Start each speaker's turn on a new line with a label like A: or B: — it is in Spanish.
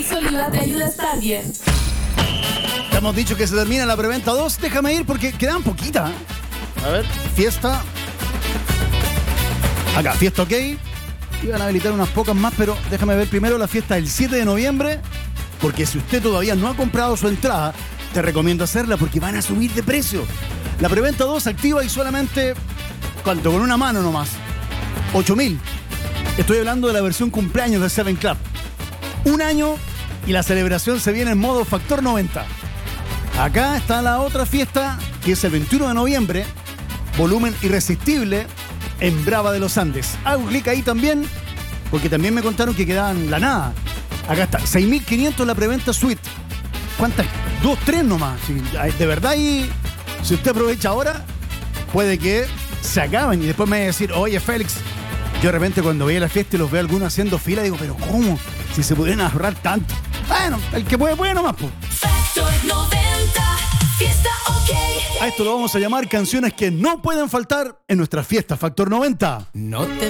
A: Félix Oliva te ayuda a estar bien.
B: Te hemos dicho que se termina la preventa 2. Déjame ir porque quedan poquitas. A ver, fiesta. Acá, fiesta OK. Iban a habilitar unas pocas más, pero déjame ver primero la fiesta del 7 de noviembre. Porque si usted todavía no ha comprado su entrada, te recomiendo hacerla porque van a subir de precio. La preventa 2 activa y solamente, ¿cuánto? Con una mano nomás. 8.000. Estoy hablando de la versión cumpleaños de Seven Club. Un año y la celebración se viene en modo factor 90. Acá está la otra fiesta, que es el 21 de noviembre. Volumen irresistible en Brava de los Andes. Hago clic ahí también, porque también me contaron que quedaban la nada. Acá está, 6.500 la preventa suite. ¿Cuántas? 2, 3 nomás. Sí, de verdad, y si usted aprovecha ahora, puede que se acaben. Y después me va a decir, oye, Félix, yo de repente cuando voy a la fiesta y los veo algunos haciendo fila, digo, pero ¿cómo? Si se pudieran ahorrar tanto. Bueno, el que puede nomás, pues.
A: Factor 90, fiesta OK.
B: A esto lo vamos a llamar canciones que no pueden faltar en nuestra fiesta Factor 90.
C: No te